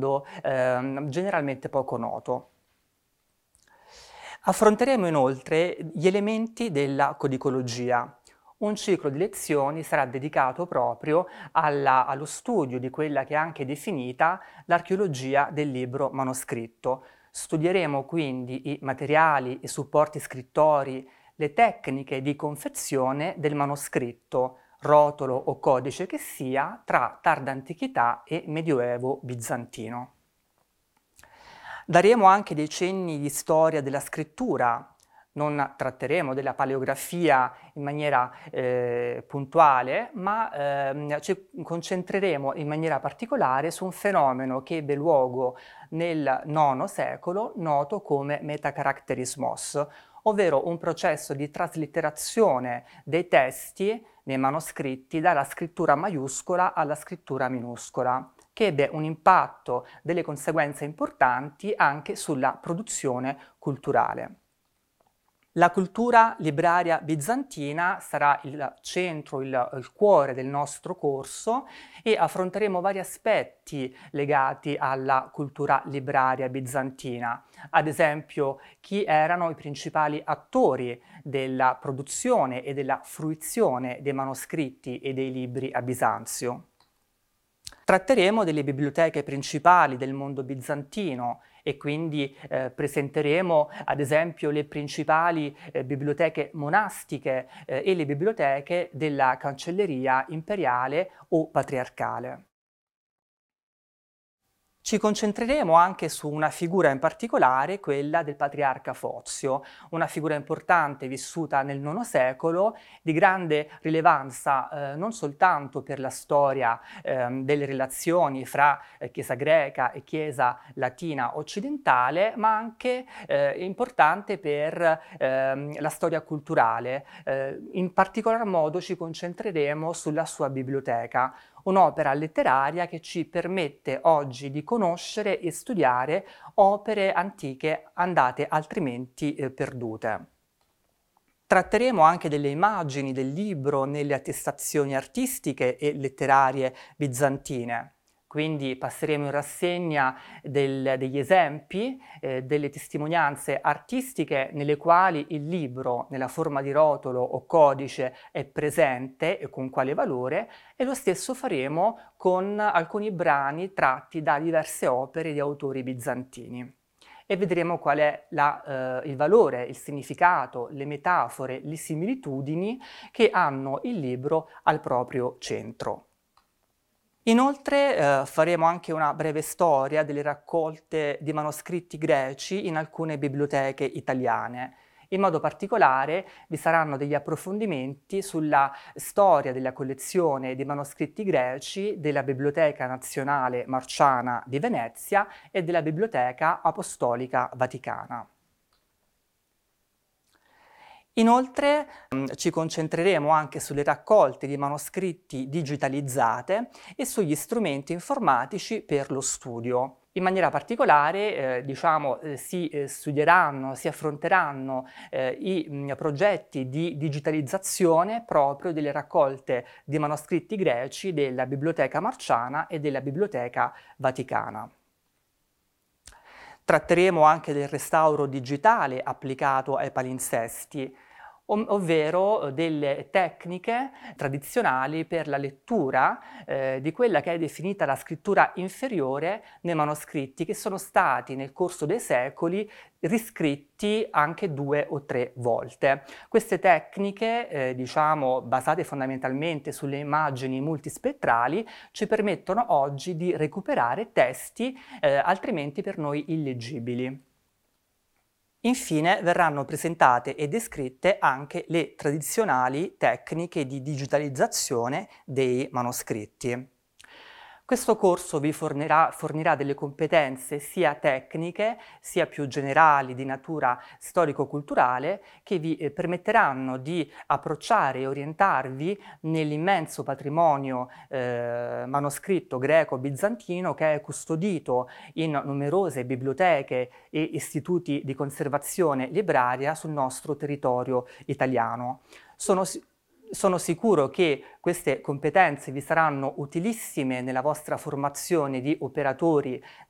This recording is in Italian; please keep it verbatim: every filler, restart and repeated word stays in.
mondo ehm, generalmente poco noto. Affronteremo inoltre gli elementi della codicologia. Un ciclo di lezioni sarà dedicato proprio alla, allo studio di quella che è anche definita l'archeologia del libro manoscritto. Studieremo quindi i materiali, i supporti scrittori, le tecniche di confezione del manoscritto, rotolo o codice che sia, tra tarda antichità e medioevo bizantino. Daremo anche dei cenni di storia della scrittura. Non tratteremo della paleografia in maniera eh, puntuale, ma ehm, ci concentreremo in maniera particolare su un fenomeno che ebbe luogo nel nono secolo, noto come metacaracterismos, ovvero un processo di traslitterazione dei testi nei manoscritti dalla scrittura maiuscola alla scrittura minuscola, che ebbe un impatto, delle conseguenze importanti anche sulla produzione culturale. La cultura libraria bizantina sarà il centro, il, il cuore del nostro corso e affronteremo vari aspetti legati alla cultura libraria bizantina. Ad esempio, chi erano i principali attori della produzione e della fruizione dei manoscritti e dei libri a Bisanzio. Tratteremo delle biblioteche principali del mondo bizantino e quindi eh, presenteremo ad esempio le principali eh, biblioteche monastiche eh, e le biblioteche della cancelleria imperiale o patriarcale. Ci concentreremo anche su una figura in particolare, quella del patriarca Fozio, una figura importante vissuta nel nono secolo, di grande rilevanza eh, non soltanto per la storia eh, delle relazioni fra eh, Chiesa greca e Chiesa latina occidentale, ma anche eh, importante per eh, la storia culturale. Eh, in particolar modo ci concentreremo sulla sua biblioteca, un'opera letteraria che ci permette oggi di conoscere e studiare opere antiche andate altrimenti eh, perdute. Tratteremo anche delle immagini del libro nelle attestazioni artistiche e letterarie bizantine. Quindi passeremo in rassegna del, degli esempi, eh, delle testimonianze artistiche nelle quali il libro, nella forma di rotolo o codice, è presente e con quale valore, e lo stesso faremo con alcuni brani tratti da diverse opere di autori bizantini. E vedremo qual è la, eh, il valore, il significato, le metafore, le similitudini che hanno il libro al proprio centro. Inoltre eh, faremo anche una breve storia delle raccolte di manoscritti greci in alcune biblioteche italiane. In modo particolare vi saranno degli approfondimenti sulla storia della collezione di manoscritti greci della Biblioteca Nazionale Marciana di Venezia e della Biblioteca Apostolica Vaticana. Inoltre mh, ci concentreremo anche sulle raccolte di manoscritti digitalizzate e sugli strumenti informatici per lo studio. In maniera particolare eh, diciamo, eh, si eh, studieranno, si affronteranno eh, i mh, progetti di digitalizzazione proprio delle raccolte di manoscritti greci della Biblioteca Marciana e della Biblioteca Vaticana. Tratteremo anche del restauro digitale applicato ai palinsesti, ov- ovvero delle tecniche tradizionali per la lettura eh, di quella che è definita la scrittura inferiore nei manoscritti, che sono stati nel corso dei secoli riscritti anche due o tre volte. Queste tecniche, eh, diciamo, basate fondamentalmente sulle immagini multispettrali, ci permettono oggi di recuperare testi eh, altrimenti per noi illeggibili. Infine verranno presentate e descritte anche le tradizionali tecniche di digitalizzazione dei manoscritti. Questo corso vi fornirà, fornirà delle competenze sia tecniche, sia più generali di natura storico-culturale, che vi eh, permetteranno di approcciare e orientarvi nell'immenso patrimonio eh, manoscritto greco-bizantino che è custodito in numerose biblioteche e istituti di conservazione libraria sul nostro territorio italiano. Sono Sono sicuro che queste competenze vi saranno utilissime nella vostra formazione di operatori